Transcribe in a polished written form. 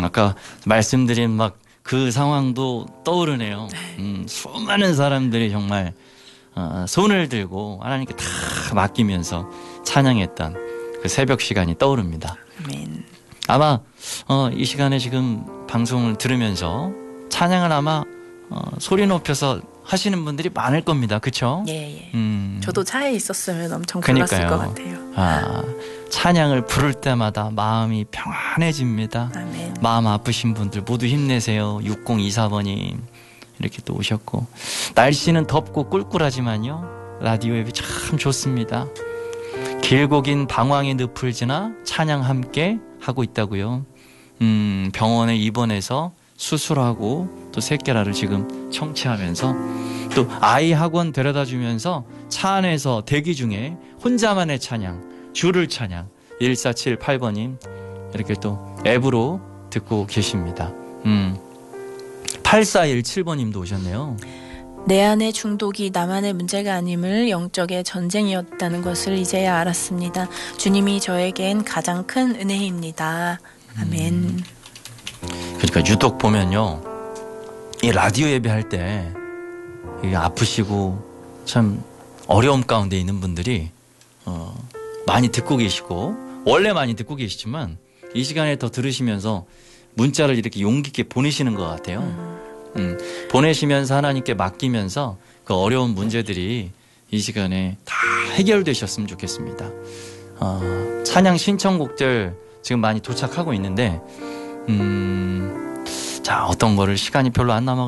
아까 말씀드린 막 그 상황도 떠오르네요. 수많은 사람들이 정말 손을 들고 하나님께 다 맡기면서 찬양했던 그 새벽 시간이 떠오릅니다. 아멘. 아마 이 시간에 지금 방송을 들으면서 찬양을 아마 소리 높여서 하시는 분들이 많을 겁니다. 그렇죠? 예. 저도 차에 있었으면 엄청 불렀을 그러니까요. 것 같아요. 찬양을 부를 때마다 마음이 평안해집니다. 아멘. 마음 아프신 분들 모두 힘내세요. 6024번님 이렇게 또 오셨고, 날씨는 덥고 꿀꿀하지만요 라디오 앱이 참 좋습니다. 길고 긴 방황의 늪을 지나 찬양 함께 하고 있다고요. 병원에 입원해서 수술하고 또 새끼라를 지금 청취하면서 또 아이 학원 데려다 주면서 차 안에서 대기 중에 혼자만의 찬양, 주를 찬양 1478번님 이렇게 또 앱으로 듣고 계십니다. 8417번님도 오셨네요. 내 안의 중독이 나만의 문제가 아님을 영적의 전쟁이었다는 것을 이제야 알았습니다. 주님이 저에겐 가장 큰 은혜입니다. 아멘. 그러니까 유독 보면요, 이 라디오 예배할 때 이게 아프시고 참 어려움 가운데 있는 분들이 많이 듣고 계시고, 원래 많이 듣고 계시지만 이 시간에 더 들으시면서 문자를 이렇게 용기 있게 보내시는 것 같아요. 보내시면서 하나님께 맡기면서 그 어려운 문제들이 이 시간에 다 해결되셨으면 좋겠습니다. 찬양 신청곡들 지금 많이 도착하고 있는데 자, 어떤 거를 시간이 별로 안 남아